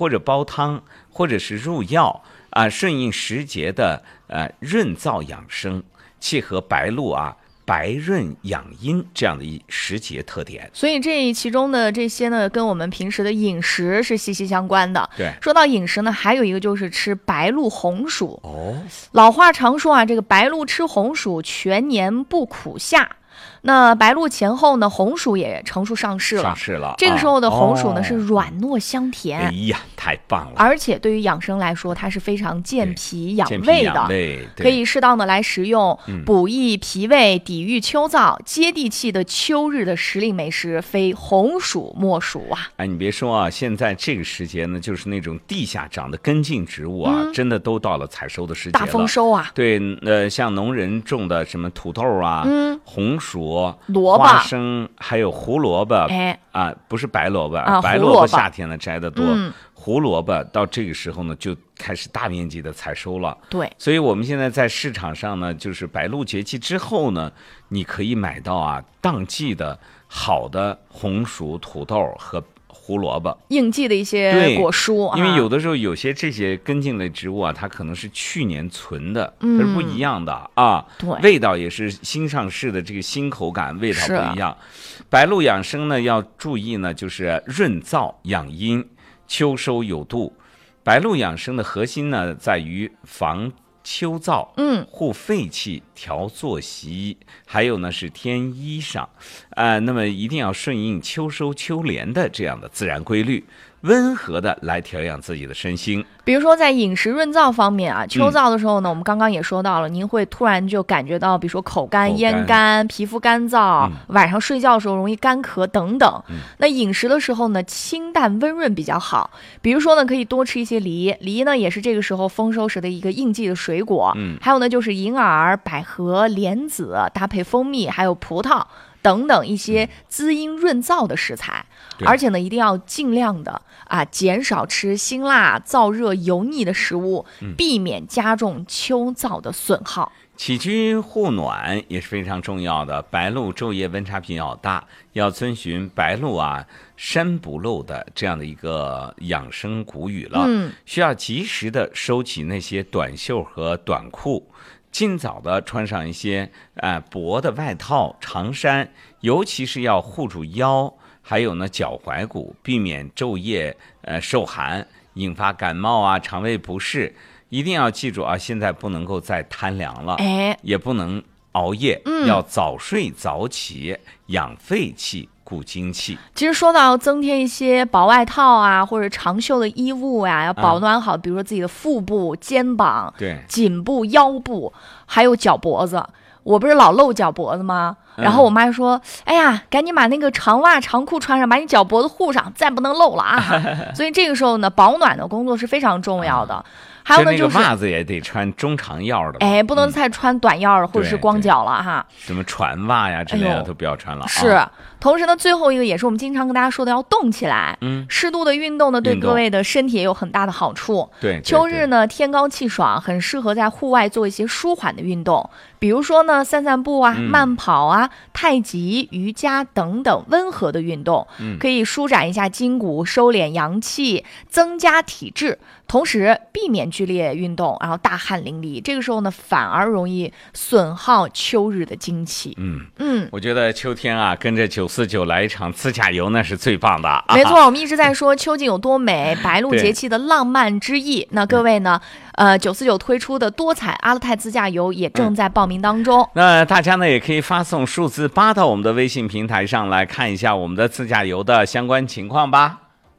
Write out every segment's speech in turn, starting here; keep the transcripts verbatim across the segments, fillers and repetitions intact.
或者煲汤，或者是入药啊，顺应时节的呃润燥养生，契合白露啊白润养阴这样的一时节特点。 所以这其中的这些呢，跟我们平时的饮食是息息相关的。 对， 说到饮食呢，还有一个就是吃白露红薯。 哦， 老话常说啊，这个白露吃红薯，全年不苦夏。那白露前后呢，红薯也成熟上市了。 上市了。 这个时候的红薯呢、 啊、 是软糯香甜。 哎呀，太棒了！ 而且对于养生来说，它是非常健脾养胃的， 健脾养胃可以适当的来食用， 嗯、 补益脾胃，抵御秋燥，接地气的秋日的时令美食，非红薯莫属啊！ 哎，你别说啊，现在这个时节呢，就是那种地下长的根茎植物啊， 嗯、 真的都到了采收的时节了， 大丰收啊！ 对，呃，像农人种的什么土豆啊、 嗯、 红薯、 萝卜、 花生，还有胡萝卜， 哎啊，不是白萝卜， 啊、 白萝卜夏天呢摘的多， 嗯、 胡萝卜到这个时候呢就开始大面积的采收了。 对， 所以我们现在在市场上呢，就是白露节气之后呢，你可以买到啊当季的好的红薯、土豆和胡萝卜， 应季的一些果蔬啊。 因为有的时候有些这些根茎类植物啊，它可能是去年存的，它是不一样的、嗯、啊。 对， 味道也是新上市的，这个新口感味道不一样。白露养生呢，要注意呢，就是润燥养阴，秋收有度。白露养生的核心呢，在于防秋燥， 嗯， 护肺气，调作息，还有呢是添衣裳，呃，那么一定要顺应秋收秋连的这样的自然规律，温和的来调养自己的身心。 比如说在饮食润燥方面啊，秋燥的时候呢、嗯、我们刚刚也说到了，您会突然就感觉到比如说口干、口干咽干、皮肤干燥、嗯、晚上睡觉的时候容易干咳等等、嗯、那饮食的时候呢清淡温润比较好，比如说呢可以多吃一些梨，梨呢也是这个时候丰收时的一个应季的水果、嗯、还有呢就是银耳、百合、莲子搭配蜂蜜还有葡萄等等一些滋阴润燥的食材、嗯、而且呢一定要尽量的啊减少吃辛辣燥热油腻的食物、嗯、避免加重秋燥的损耗。 起居护暖也是非常重要的，白露昼夜温差比较大，要遵循白露啊山不漏的这样的一个养生古语了、嗯、需要及时的收起那些短袖和短裤，尽早的穿上一些呃薄的外套长衫，尤其是要护住腰还有呢脚踝骨，避免昼夜呃受寒引发感冒啊肠胃不适。一定要记住啊，现在不能够再贪凉了， 哎， 也不能熬夜、 嗯、 要早睡早起，养肺气固精气。 其实说到增添一些薄外套啊或者长袖的衣物呀、啊，要保暖好、啊、比如说自己的腹部、肩膀、 对颈部、腰部还有脚脖子。我不是老露脚脖子吗？然后我妈说、嗯、哎呀赶紧把那个长袜长裤穿上，把你脚脖子护上，再不能露了啊所以这个时候呢保暖的工作是非常重要的、啊，还有呢就是袜子也得穿中长腰的， 哎，不能再穿短腰的、嗯、或者是光脚了哈。 什么船袜呀之类的、哎、都不要穿了。 是、啊，同时呢，最后一个也是我们经常跟大家说的，要动起来。嗯，适度的运动呢，对各位的身体也有很大的好处。 对， 秋日呢天高气爽，很适合在户外做一些舒缓的运动，比如说呢散散步啊、嗯、慢跑啊、太极、瑜伽等等温和的运动，嗯、可以舒展一下筋骨，收敛阳气，增加体质。同时避免剧烈运动，然后大汗淋漓，这个时候呢反而容易损耗秋日的精气。 嗯嗯，我觉得秋天啊，跟着九四九来一场自驾游那是最棒的、啊。 没错，我们一直在说秋景有多美，白露节气的浪漫之意。那各位呢，呃，九四九推出的多彩阿勒泰自驾游也正在报名当中。嗯、 那大家呢也可以发送数字八到我们的微信平台上来看一下我们的自驾游的相关情况吧。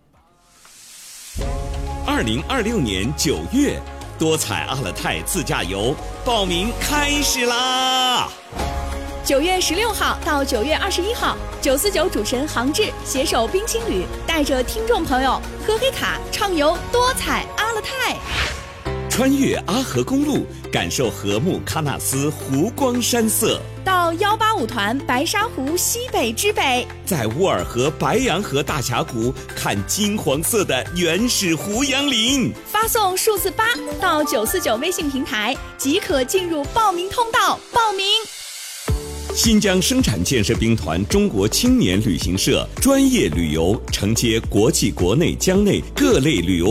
二零二六年九月，多彩阿勒泰自驾游报名开始啦！ 九月十六号到九月二十一号，九四九主持人杭志携手冰青旅，带着听众朋友喝黑卡畅游多彩阿勒泰， 穿越阿河公路，感受禾木喀纳斯湖光山色。 到幺八五团白沙湖西北之北， 在乌尔河白洋河大峡谷看金黄色的原始胡杨林。 发送数字八到九四九微信平台，即可进入报名通道报名。 新疆生产建设兵团中国青年旅行社专业旅游，承接国际国内疆内各类旅游